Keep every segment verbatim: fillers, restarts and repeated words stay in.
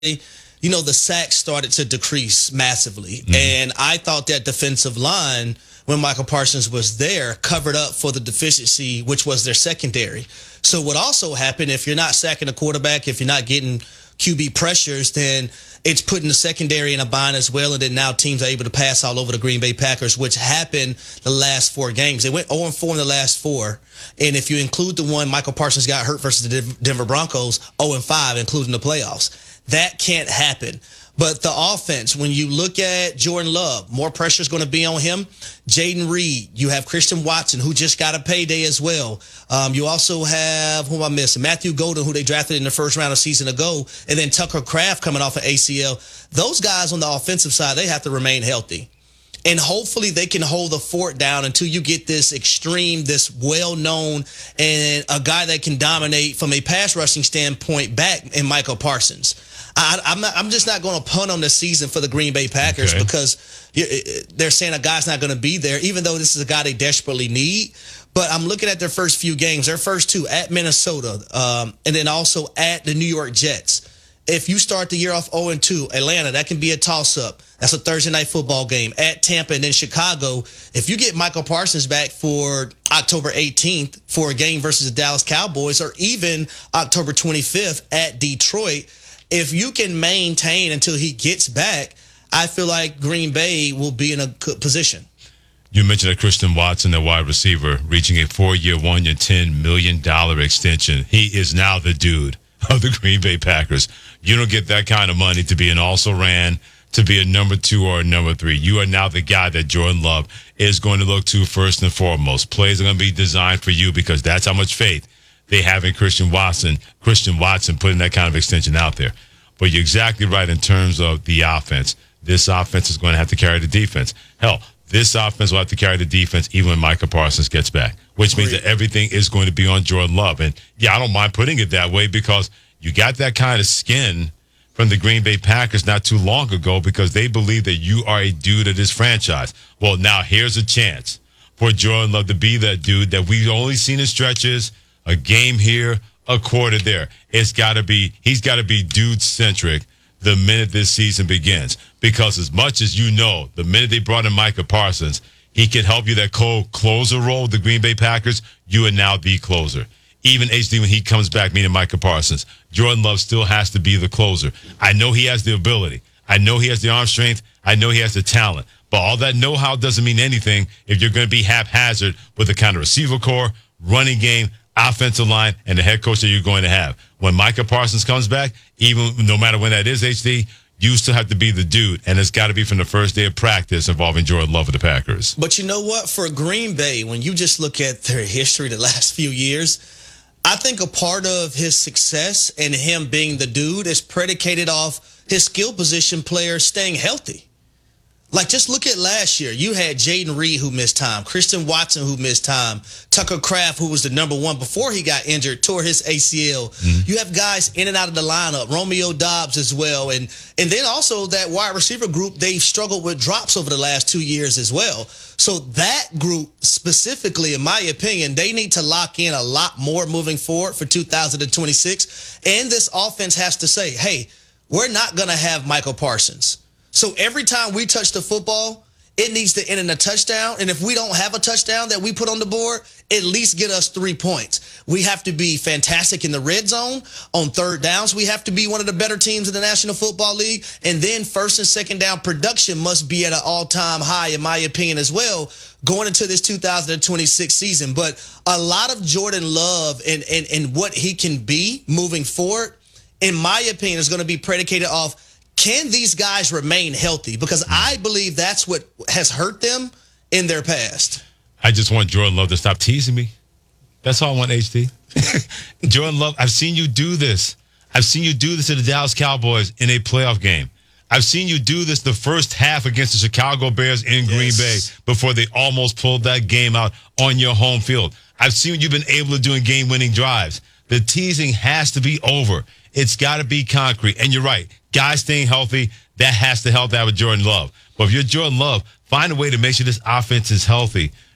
you know, the sacks started to decrease massively. Mm-hmm. And I thought that defensive line, when Michael Parsons was there, covered up for the deficiency, which was their secondary. So what also happened, if you're not sacking a quarterback, if you're not getting Q B pressures, then it's putting the secondary in a bind as well. And then now teams are able to pass all over the Green Bay Packers, which happened the last four games. They went oh and four in the last four. And if you include the one Michael Parsons got hurt versus the Denver Broncos, oh and five, including the playoffs. That can't happen. But the offense, when you look at Jordan Love, more pressure is going to be on him. Jaden Reed, you have Christian Watson, who just got a payday as well. Um, you also have, who am I missing? Matthew Golden, who they drafted in the first round a season ago. And then Tucker Kraft coming off of A C L. Those guys on the offensive side, they have to remain healthy. And hopefully they can hold the fort down until you get this extreme, this well-known, and a guy that can dominate from a pass rushing standpoint back in Michael Parsons. I, I'm not, I'm just not going to punt on the season for the Green Bay Packers Okay. because they're saying a guy's not going to be there, even though this is a guy they desperately need. But I'm looking at their first few games, their first two at Minnesota, um, and then also at the New York Jets. If you start the year off oh and two, Atlanta, that can be a toss-up. That's a Thursday night football game. At Tampa and then Chicago, if you get Michael Parsons back for October eighteenth for a game versus the Dallas Cowboys, or even October twenty-fifth at Detroit, if you can maintain until he gets back, I feel like Green Bay will be in a good position. You mentioned that Christian Watson, the wide receiver, reaching a four-year, one-year, ten million dollars extension. He is now the dude of the Green Bay Packers. You don't get that kind of money to be an also-ran, to be a number two or a number three. You are now the guy that Jordan Love is going to look to first and foremost. Plays are going to be designed for you because that's how much faith they have in Christian Watson. Christian Watson putting that kind of extension out there. But you're exactly right in terms of the offense. This offense is going to have to carry the defense. Hell, this offense will have to carry the defense even when Micah Parsons gets back, which means that everything is going to be on Jordan Love. And, yeah, I don't mind putting it that way because you got that kind of skin from the Green Bay Packers not too long ago because they believe that you are a dude of this franchise. Well, now here's a chance for Jordan Love to be that dude that we've only seen in stretches, a game here, a quarter there. It's got to be, he's got to be dude-centric the minute this season begins. Because as much as you know, the minute they brought in Micah Parsons, he can help you that cold closer role with the Green Bay Packers. You are now the closer. Even H D when he comes back, meaning Micah Parsons, Jordan Love still has to be the closer. I know he has the ability. I know he has the arm strength. I know he has the talent. But all that know-how doesn't mean anything if you're going to be haphazard with the kind of receiver core, running game, offensive line, and the head coach that you're going to have. When Micah Parsons comes back, even no matter when that is, H D, you still have to be the dude, and it's got to be from the first day of practice involving Jordan Love of the Packers. But you know what? For Green Bay, when you just look at their history the last few years, I think a part of his success and him being the dude is predicated off his skill position players staying healthy. Like, just look at last year. You had Jaden Reed, who missed time, Christian Watson, who missed time, Tucker Kraft, who was the number one before he got injured, tore his A C L. Mm-hmm. You have guys in and out of the lineup, Romeo Doubs as well. And and then also that wide receiver group, they've struggled with drops over the last two years as well. So that group specifically, in my opinion, they need to lock in a lot more moving forward for two thousand twenty-six. And this offense has to say, hey, we're not going to have Michael Parsons. So every time we touch the football, it needs to end in a touchdown. And if we don't have a touchdown that we put on the board, at least get us three points. We have to be fantastic in the red zone. On third downs, we have to be one of the better teams in the National Football League. And then first and second down production must be at an all-time high, in my opinion, as well, going into this two thousand twenty-six season. But a lot of Jordan Love and, and, and what he can be moving forward, in my opinion, is going to be predicated off, can these guys remain healthy? Because I believe that's what has hurt them in their past. I just want Jordan Love to stop teasing me. That's all I want, H D. Jordan Love, I've seen you do this. I've seen you do this to the Dallas Cowboys in a playoff game. I've seen you do this the first half against the Chicago Bears in Green yes. Bay before they almost pulled that game out on your home field. I've seen what you've been able to do in game-winning drives. The teasing has to be over. It's got to be concrete. And you're right. Guys staying healthy, that has to help out with Jordan Love. But if you're Jordan Love, find a way to make sure this offense is healthy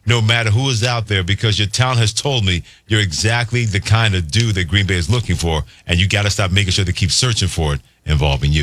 no matter who is out there, because your talent has told me you're exactly the kind of dude that Green Bay is looking for, and you got to stop making sure they keep searching for it involving you.